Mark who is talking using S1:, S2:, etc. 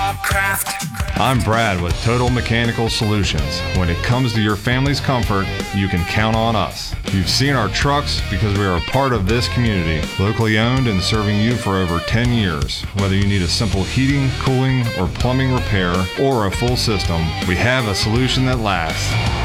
S1: I'm Brad with Total Mechanical Solutions. When it comes to your family's comfort, you can count on us. You've seen our trucks because we are a part of this community, locally owned and serving you for over 10 years. Whether you need a simple heating, cooling, or plumbing repair, or a full system, we have a solution that lasts.